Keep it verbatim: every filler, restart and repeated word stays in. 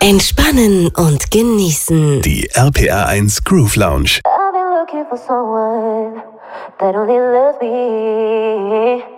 Entspannen und genießen. Die R P R eins Groove Lounge. I've been looking for someone that only loves me.